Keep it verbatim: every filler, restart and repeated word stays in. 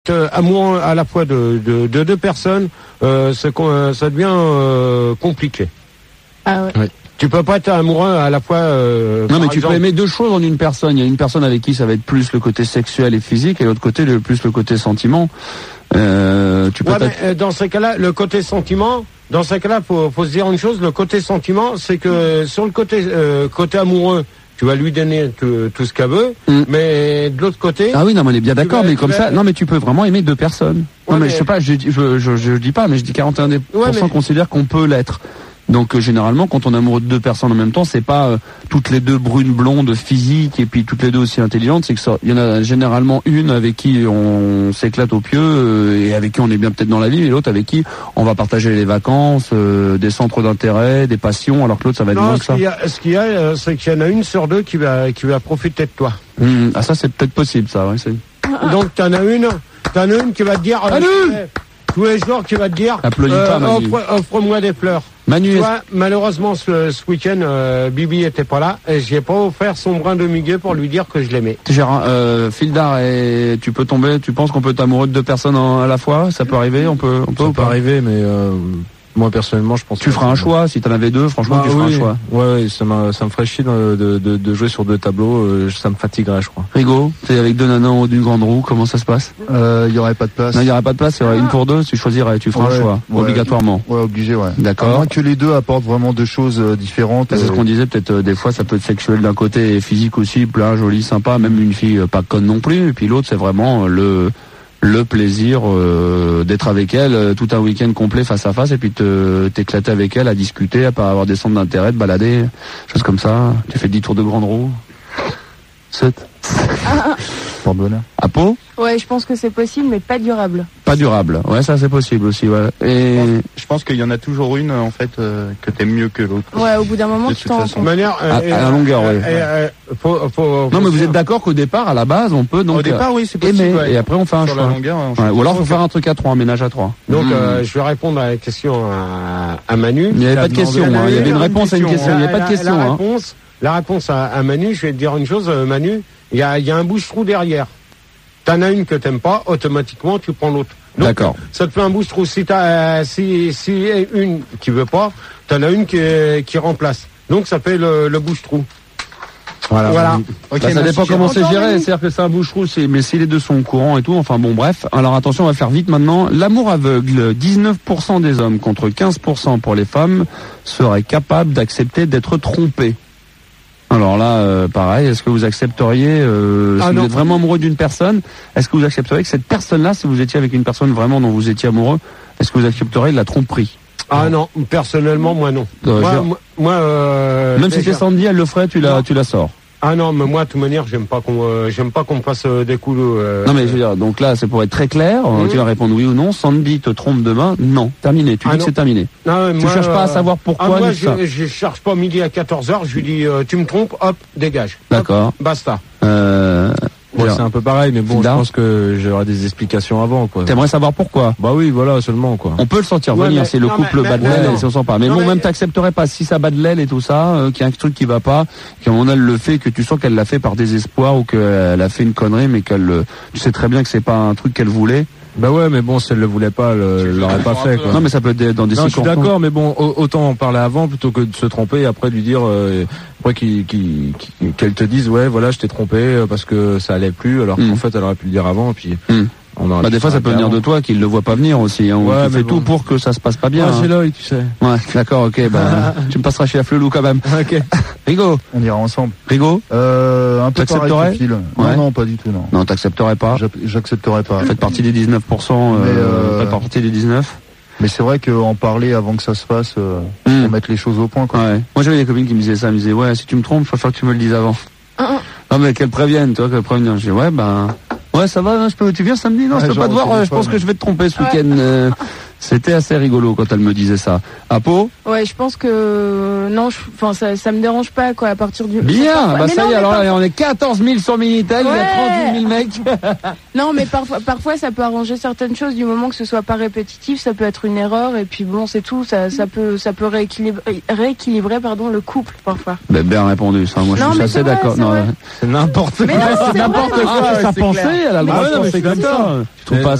Euh, amoureux à la fois de, de, de deux personnes, euh, ça, ça devient euh, compliqué. Ah ouais. Oui. Tu peux pas être amoureux à la fois. Euh, non, mais tu exemple... peux aimer deux choses en une personne. Il y a une personne avec qui ça va être plus le côté sexuel et physique, et l'autre côté le plus le côté sentiment. Euh, tu peux ouais, mais, euh, dans ces cas-là, le côté sentiment. Dans ces cas-là, faut, faut se dire une chose. Le côté sentiment, c'est que sur le côté euh, côté amoureux, tu vas lui donner tout, tout ce qu'elle veut, mm. mais de l'autre côté... Ah oui, non, mais on est bien d'accord, vas, mais comme vas... ça... Non, mais tu peux vraiment aimer deux personnes. Ouais, non, mais, mais je sais pas, je, je, je, je dis pas, mais je dis quarante et un pour cent ouais, mais... considèrent qu'on peut l'être. Donc euh, généralement, quand on est amoureux de deux personnes en même temps, c'est pas euh, toutes les deux brunes blondes physiques et puis toutes les deux aussi intelligentes. C'est que ça, il y en a généralement une avec qui on s'éclate au pieu euh, et avec qui on est bien peut-être dans la vie, et l'autre avec qui on va partager les vacances, euh, des centres d'intérêt, des passions, alors que l'autre ça va être non, moins que ça. Non, ce qu'il y a, euh, c'est qu'il y en a une sur deux qui va qui va profiter de toi. Mmh, ah ça c'est peut-être possible ça. Ouais, c'est... Donc t'en as une, t'en as une qui va te dire. Manu euh, tous les jours qui va te dire. Applaudis euh, pas, Manu. Offre, offre-moi des fleurs. Manu, tu vois, malheureusement ce, ce week-end, euh, Bibi était pas là et j'ai pas offert son brin de muguet pour lui dire que je l'aimais. Gérard, euh, Fildar, et tu peux tomber, tu penses qu'on peut être amoureux de deux personnes en, à la fois? Ça peut arriver, on peut, on peut. Ça ou peut pas arriver, mais euh, moi personnellement, je pense. Tu feras un choix si t'en avais deux. Franchement, bah, tu feras oui, un choix. Ouais, ouais, ça m'a, ça me ferait chier de, de, de, de jouer sur deux tableaux. Euh, ça me fatiguerait, je crois. Rigo, t'es avec deux nanas en haut d'une grande roue. Comment ça se passe? Il euh, y aurait pas de place. Non, il y aurait pas de place. Il y aurait une pour deux. Tu choisirais, tu feras ouais, un choix ouais, obligatoirement. Ouais, obligé, ouais. D'accord. À moins que les deux apportent vraiment deux choses euh, différentes. C'est euh... ce qu'on disait. Peut-être euh, des fois, ça peut être sexuel d'un côté et physique aussi, plein, joli, sympa. Même une fille euh, pas conne non plus. Et puis l'autre, c'est vraiment euh, le le plaisir euh, d'être avec elle euh, tout un week-end complet face à face et puis te t'éclater avec elle, à discuter, à pas avoir des centres d'intérêt, de balader, choses comme ça. Tu fais dix tours de grande roue. sept. Pour bonheur. À Pau? Ouais, je pense que c'est possible, mais pas durable. Pas durable. Ouais, ça c'est possible aussi. Ouais. Et je pense, je pense qu'il y en a toujours une en fait euh, que t'aimes mieux que l'autre. Ouais, au bout d'un moment, de tu t'en. De manière, à, à la longueur, ouais. Euh, euh, faut, faut, faut non, mais vous êtes d'accord qu'au départ, à la base, on peut donc. Au départ, oui, c'est possible. Aimer, ouais. Et après, on fait un Sur choix. La longueur, ouais, ou alors, faut faire un truc à trois, un ménage à trois. Donc, mmh. euh, je vais répondre à la question à, à Manu. Il n'y avait pas de question. Hein. Il y avait une réponse à une question. Il n'y avait pas de question. La hein. réponse, la réponse à, à Manu, je vais te dire une chose, Manu. Il y a, il y a un bouche-trou derrière. T'en as une que t'aimes pas, automatiquement tu prends l'autre. Donc, d'accord. Ça te fait un bouche-trou. Si t'as, si, si une qui veut pas, t'en as une qui, qui remplace. Donc ça fait le, le bouche-trou. Voilà. voilà. Okay, bah, ça dépend comment c'est géré. Manu. C'est-à-dire que c'est un bouche-trou, c'est, mais si les deux sont au courant et tout, enfin bon, bref. Alors attention, on va faire vite maintenant. L'amour aveugle, dix-neuf pour cent des hommes contre quinze pour cent pour les femmes seraient capables d'accepter d'être trompés. Alors là, euh, pareil, est-ce que vous accepteriez, euh, ah si non. vous êtes vraiment amoureux d'une personne, est-ce que vous accepteriez que cette personne-là, si vous étiez avec une personne vraiment dont vous étiez amoureux, est-ce que vous accepteriez de la tromperie? Ah non, personnellement, moi non. Euh, moi, moi, moi euh, même si c'est Sandy, elle le ferait, tu la, tu la sors. Ah non, mais moi, de toute manière, j'aime pas qu'on, euh, j'aime pas qu'on me fasse euh, des coups de... Euh, non mais je veux dire, donc là, c'est pour être très clair, mmh. tu vas répondre oui ou non. Sandy te trompe demain, non, terminé, tu ah dis non. que c'est terminé. Non, tu moi, cherches pas à savoir pourquoi. Ah, moi, je, je cherche pas midi à quatorze heures, je lui dis, euh, tu me trompes, hop, dégage. D'accord. Hop, basta. Euh... Ouais, c'est un peu pareil, mais bon, Fildar. Je pense que j'aurai des explications avant, quoi. T'aimerais savoir pourquoi? Bah oui, voilà, seulement, quoi. On peut le sentir ouais, venir, mais, c'est le non, couple mais, bas de mais, l'aile, mais et si on sent pas. Mais non, bon, mais, même t'accepterais pas si ça bat de l'aile et tout ça, euh, qu'il y a un truc qui va pas, qu'on a le fait que tu sens qu'elle l'a fait par désespoir ou qu'elle a fait une connerie, mais qu'elle, tu sais très bien que c'est pas un truc qu'elle voulait. Bah ouais, mais bon, si elle le voulait pas, elle l'aurait pas fait, quoi. Non, mais ça peut être dans des non, circonstances. Je suis d'accord, mais bon, autant en parler avant plutôt que de se tromper et après lui dire, euh, après qu'il, qu'il, qu'il, qu'elle te dise, ouais, voilà, je t'ai trompé parce que ça allait plus, alors mmh. qu'en fait, elle aurait pu le dire avant, et puis. Mmh. On bah des fois ça peut venir avant. De toi qu'il le voit pas venir aussi. Hein, ouais, tu fais bon. tout pour que ça se passe pas bien. Ouais, hein. c'est l'œil, tu sais. Ouais, d'accord, ok. Bah, tu me passeras chez la Flelou quand même. Ok. Rigo. On ira ensemble. Rigo. Euh, un peu pareil. Ouais. Non, non, pas du tout, non. Non, t'accepterais pas. J'accepterais pas. Faites partie des dix-neuf pour cent. Euh, euh... Faites partie des dix-neuf. Mais c'est vrai qu'en parler avant que ça se fasse, euh, mmh. pour mettre les choses au point, quoi. Ouais. Moi j'avais des copines qui me disaient ça, elles me disaient ouais, si tu me trompes, je préfère que tu me le dises avant. Uh-uh. Non mais qu'elles préviennent, toi, qu'elles préviennent. Je dis ouais ben. Ouais, ça va, je peux, tu viens samedi? Non, ouais, je peux pas te voir, je pense que je vais te tromper ce week-end. Ouais. Euh, C'était assez rigolo quand elle me disait ça. Apo ? Ouais, je pense que non, enfin ça, ça me dérange pas quoi à partir du. Bien, parfois... bah mais ça non, y est, alors parfois... là, on est quatorze mille sur Minitel, ouais. Il y a trente-huit mille mecs. Non, mais parfois, parfois ça peut arranger certaines choses du moment que ce soit pas répétitif, ça peut être une erreur et puis bon, c'est tout, ça, ça peut, ça peut rééquilibrer, rééquilibrer pardon le couple parfois. Ben, bien répondu, ça. Moi, non, je suis assez vrai, d'accord. C'est, non, c'est n'importe quoi. C'est n'importe quoi. Ah, sa pensée, elle a le droit de penser comme ça. Tu trouves pas